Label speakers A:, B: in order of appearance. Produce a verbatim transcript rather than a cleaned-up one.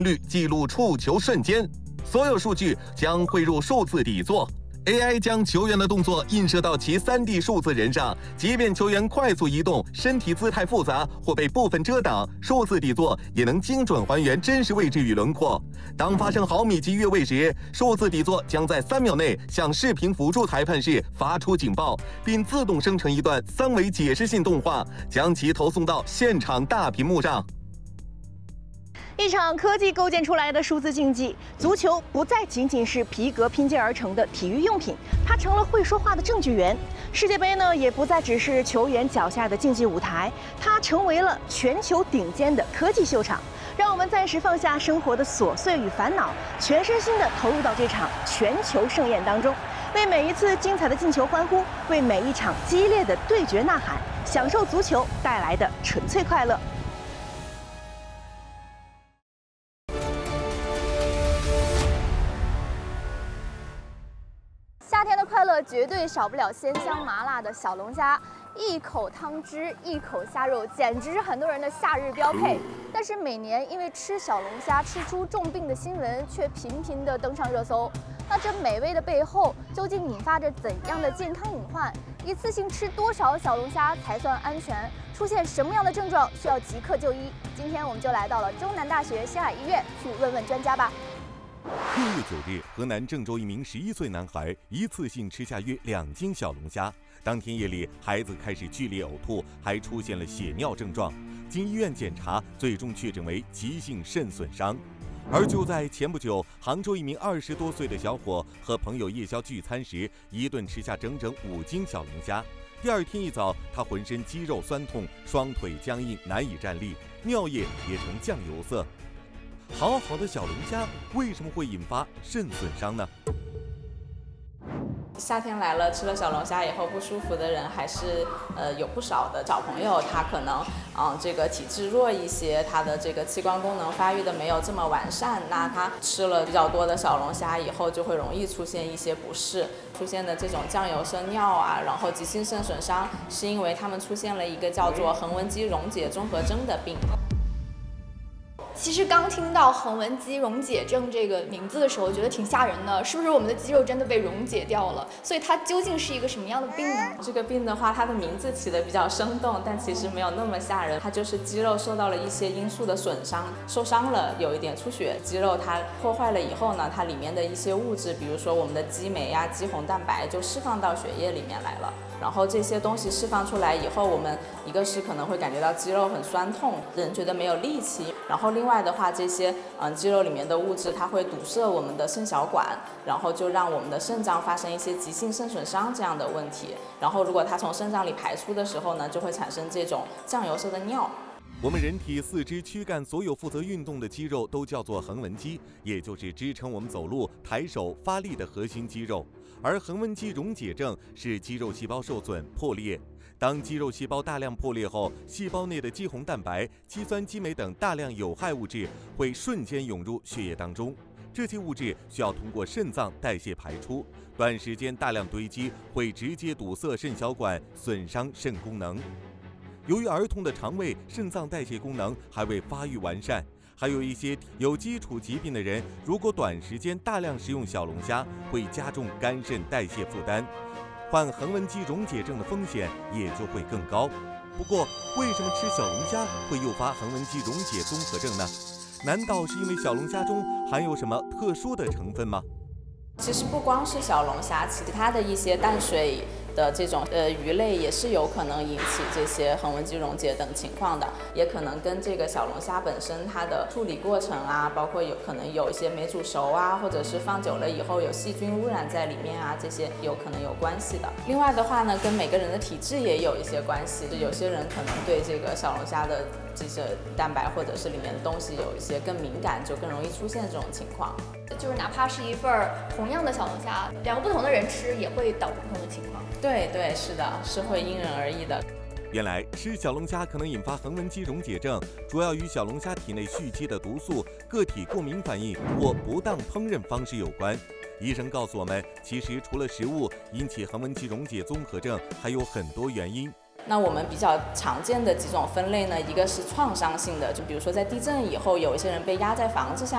A: 率记录触球瞬间，所有数据将汇入数字底座。A I 将球员的动作映射到其 三 D 数字人上，即便球员快速移动、身体姿态复杂或被部分遮挡，数字底座也能精准还原真实位置与轮廓。当发生毫米级越位时，数字底座将在三秒内向视频辅助裁判室发出警报，并自动生成一段三维解释性动画，将其投送到现场大屏幕上。
B: 一场科技构建出来的数字竞技，足球不再仅仅是皮革拼接而成的体育用品，它成了会说话的证据源。世界杯呢，也不再只是球员脚下的竞技舞台，它成为了全球顶尖的科技秀场。让我们暂时放下生活的琐碎与烦恼，全身心地投入到这场全球盛宴当中，为每一次精彩的进球欢呼，为每一场激烈的对决呐喊，享受足球带来的纯粹快乐。
C: 夏天的快乐绝对少不了鲜香麻辣的小龙虾，一口汤汁，一口虾肉，简直是很多人的夏日标配。但是每年因为吃小龙虾吃出重病的新闻却频频的登上热搜。那这美味的背后究竟引发着怎样的健康隐患？一次性吃多少小龙虾才算安全？出现什么样的症状需要即刻就医？今天我们就来到了中南大学星海医院去问问专家吧。
D: 六月九日，河南郑州一名十一岁男孩一次性吃下约两斤小龙虾。当天夜里，孩子开始剧烈呕吐，还出现了血尿症状。经医院检查，最终确诊为急性肾损伤。而就在前不久，杭州一名二十多岁的小伙和朋友夜宵聚餐时，一顿吃下整整五斤小龙虾。第二天一早，他浑身肌肉酸痛，双腿僵硬，难以站立，尿液也呈酱油色。好好的小龙虾为什么会引发肾损伤呢？
E: 夏天来了，吃了小龙虾以后不舒服的人还是呃有不少的。小朋友他可能嗯这个体质弱一些，他的这个器官功能发育的没有这么完善，那他吃了比较多的小龙虾以后，就会容易出现一些不适，出现的这种酱油色尿啊，然后急性肾损伤，是因为他们出现了一个叫做横纹肌溶解综合征的病。
C: 其实刚听到横纹肌溶解症这个名字的时候，觉得挺吓人的，是不是我们的肌肉真的被溶解掉了？所以它究竟是一个什么样的病呢？
E: 这个病的话，它的名字起得比较生动，但其实没有那么吓人。它就是肌肉受到了一些因素的损伤，受伤了，有一点出血，肌肉它破坏了以后呢，它里面的一些物质，比如说我们的肌酶呀、肌红蛋白，就释放到血液里面来了。然后这些东西释放出来以后，我们一个是可能会感觉到肌肉很酸痛，人觉得没有力气。然后另外的话，这些嗯肌肉里面的物质它会堵塞我们的肾小管，然后就让我们的肾脏发生一些急性肾损伤这样的问题。然后如果它从肾脏里排出的时候呢，就会产生这种酱油色的尿。
D: 我们人体四肢躯干所有负责运动的肌肉都叫做横纹肌，也就是支撑我们走路、抬手、发力的核心肌肉。而横纹肌溶解症是肌肉细胞受损破裂，当肌肉细胞大量破裂后，细胞内的肌红蛋白、肌酸激酶等大量有害物质会瞬间涌入血液当中，这些物质需要通过肾脏代谢排出，短时间大量堆积会直接堵塞肾小管，损伤肾功能。由于儿童的肠胃、肾脏代谢功能还未发育完善，还有一些有基础疾病的人，如果短时间大量食用小龙虾，会加重肝肾代谢负担，患横纹肌溶解症的风险也就会更高。不过，为什么吃小龙虾会诱发横纹肌溶解综合症呢？难道是因为小龙虾中含有什么特殊的成分吗？
E: 其实不光是小龙虾，其他的一些淡水的这种呃鱼类也是有可能引起这些横纹肌溶解等情况的，也可能跟这个小龙虾本身它的处理过程啊，包括有可能有一些没煮熟啊，或者是放久了以后有细菌污染在里面啊，这些有可能有关系的。另外的话呢，跟每个人的体质也有一些关系，有些人可能对这个小龙虾的这些蛋白或者是里面的东西有一些更敏感，就更容易出现这种情况。
C: 就是哪怕是一份同样的小龙虾，两个不同的人吃也会导致不同的情况。
E: 对对，是的，是会因人而异的。
D: 原来吃小龙虾可能引发横纹肌溶解症，主要与小龙虾体内蓄积的毒素、个体过敏反应或不当烹饪方式有关。医生告诉我们，其实除了食物引起横纹肌溶解综合症，还有很多原因。
E: 那我们比较常见的几种分类呢，一个是创伤性的，就比如说在地震以后，有一些人被压在房子下